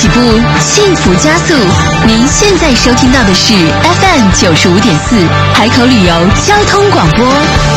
起步，幸福加速。您现在收听到的是 FM 95.4海口旅游交通广播。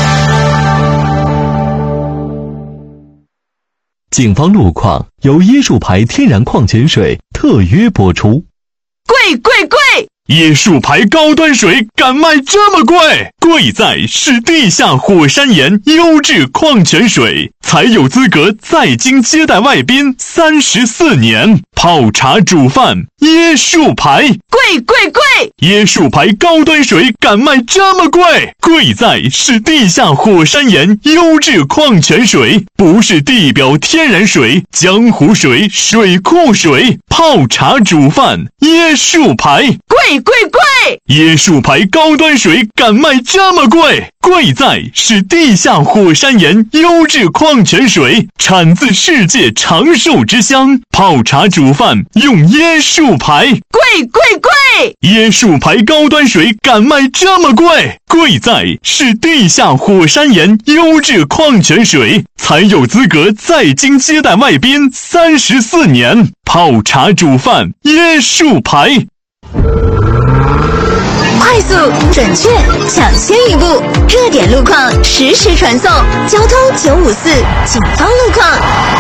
警方路况由椰树牌天然矿泉水特约播出。 贵！椰树牌高端水敢卖这么贵？贵在是地下火山岩优质矿泉水，才有资格在京接待外宾34年。泡茶煮饭，椰树牌贵！ 椰树牌高端水敢卖这么贵？贵在是地下火山岩优质矿泉水，不是地表天然水、江湖水、水库水。泡茶煮饭，椰树牌贵！ 椰树牌高端水敢卖这么贵？贵在是地下火山岩优质矿泉水，产自世界长寿之乡。泡茶煮饭用椰树牌， 贵！ 椰树牌高端水敢卖这么贵？贵在是地下火山岩优质矿泉水，才有资格在京接待外宾34年。泡茶煮饭，椰树牌。 快速、准确、抢先一步，热点路况实时传送。交通954，警方路况。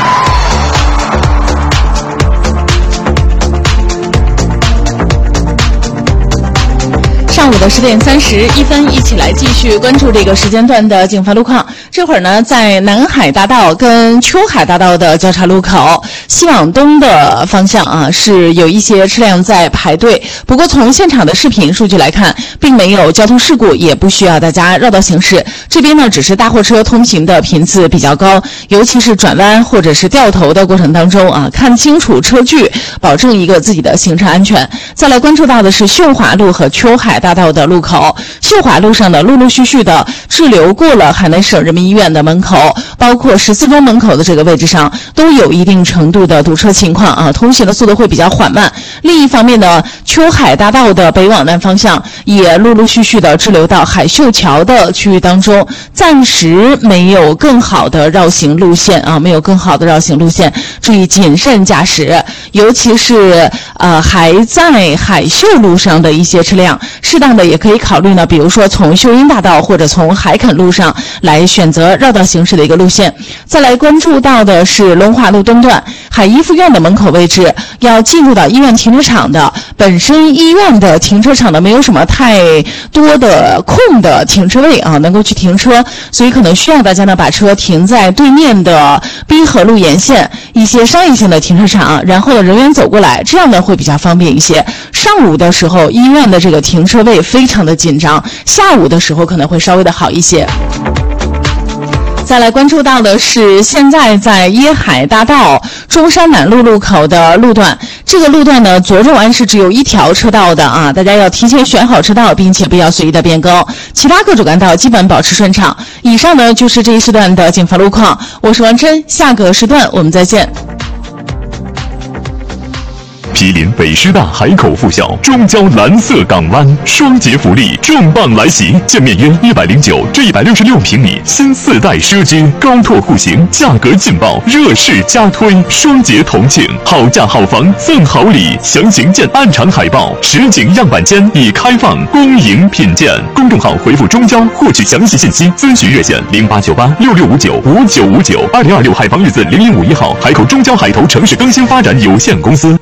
上午的10点31分，一起来继续关注这个时间段的警方路况。这会儿呢，在南海大道跟秋海大道的交叉路口，西往东的方向啊，是有一些车辆在排队。不过从现场的视频数据来看，并没有交通事故，也不需要大家绕道行驶。这边呢，只是大货车通行的频次比较高，尤其是转弯或者是掉头的过程当中啊，看清楚车距，保证一个自己的行车安全。再来关注到的是秀华路和秋海大道的路口，秀华路上呢，陆陆续续的滞留过了海南省人民医院的门口，包括14中门口的这个位置上，都有一定程度的堵车情况啊，通行的速度会比较缓慢。另一方面呢，秋海大道的北往南方向也陆陆续续的滞留到海秀桥的区域当中，暂时没有更好的绕行路线啊，没有更好的绕行路线，注意谨慎驾驶，尤其是还在海秀路上的一些车辆，适当的也可以考虑呢，比如说从秀英大道或者从海垦路上来选择绕道行驶的一个路线。再来关注到的是龙华路东段海医附院的门口位置，要进入到医院停车场的，本身医院的停车场呢没有什么太多的空的停车位啊，能够去停车，所以可能需要大家呢把车停在对面的滨河路沿线一些商业性的停车场，然后呢人员走过来，这样呢会比较方便一些。上午的时候医院的这个停车位非常的紧张，下午的时候可能会稍微的好一些。再来关注到的是现在在椰海大道中山南路路口的路段，这个路段呢左右弯是只有一条车道的啊，大家要提前选好车道，并且不要随意的变更，其他各主干道基本保持顺畅。以上呢就是这一时段的警方路况，我是王琛，下个时段我们再见。 毗邻北师大海口附校，中交蓝色港湾，双节福利重磅来袭，建面约109至166平米新4代奢居，高拓户型，价格劲爆，热势加推，双节同庆，好价好房赠好礼，详情见暗场海报。实景样板间已开放，恭迎品鉴。公众号回复中交获取详细信息，咨询热线089866595959，2026海防日子0051号，海口中交海投城市更新发展有限公司。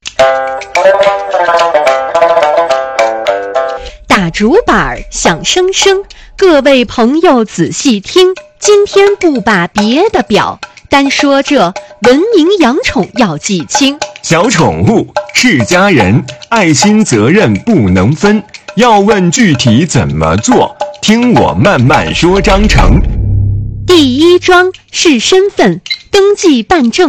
打竹板响声声，各位朋友仔细听，今天不把别的表，单说这文明养宠要记清。 小宠物是家人，爱心责任不能分，要问具体怎么做，听我慢慢说章程。 第一桩是身份登记办证。